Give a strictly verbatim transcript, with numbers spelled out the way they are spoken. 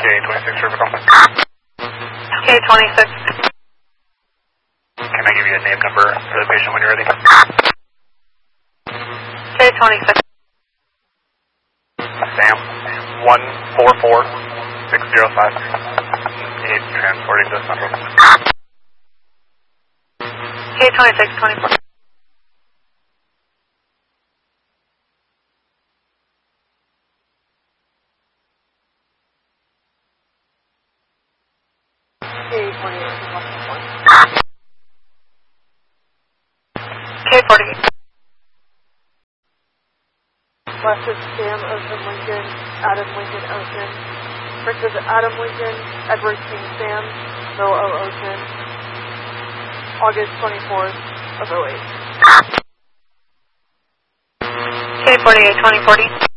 twenty-six, River Call. K twenty-six. Can I give you a name number for the patient when you're ready? K twenty-six. Sam, one four four six zero five. Need transporting to Central. K twenty-six, twenty-four. K forty-eight. Left is Sam Ocean Lincoln, Adam Lincoln Ocean. First is Adam Lincoln, Edward King Sam, Bill O. Ocean. August twenty-fourth of oh eight. K forty-eight, twenty forty.